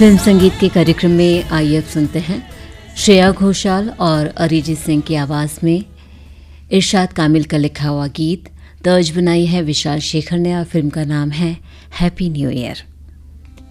Film संगीत के कार्यक्रम में आइए अब सुनते हैं श्रेया घोषाल और अरिजीत सिंह की आवाज़ में इरशाद कामिल का लिखा हुआ गीत। तर्ज बनाई है विशाल शेखर ने और फिल्म का नाम है हैप्पी न्यू ईयर।